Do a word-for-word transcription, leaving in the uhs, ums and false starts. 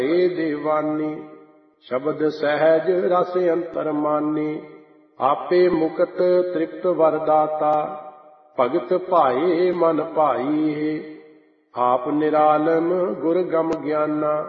ਏ ਦੇਵਾਨੀ। ਸ਼ਬਦ ਸਹਿਜ ਰਸ ਅੰਤਰ ਮਾਨੀ। ਆਪੇ ਮੁਕਤ ਤ੍ਰਿਪਤ ਵਰਦਾਤਾ। ਭਗਤ ਭਾਏ ਮਨ ਭਾਈ। ਆਪ ਨਿਰਾਲਮ ਗੁਰ ਗਮ ਗਿਆਨਾ।